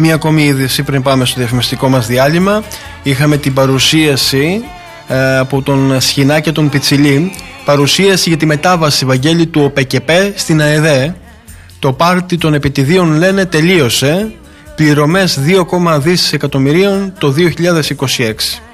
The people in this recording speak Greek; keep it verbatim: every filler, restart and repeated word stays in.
Μία ακόμη είδηση πριν πάμε στο διαφημιστικό μας διάλειμμα. Είχαμε την παρουσίαση ε, από τον Σχοινά και τον Πιτσιλή. Παρουσίαση για τη μετάβαση, Βαγγέλη, του ΟΠΕΚΕΠΕ στην ΑΕΔΕ. Το πάρτι των επιτιδίων, λένε, τελείωσε. Πληρωμές δύο κόμμα δύο δισεκατομμυρίων το δύο χιλιάδες είκοσι έξι.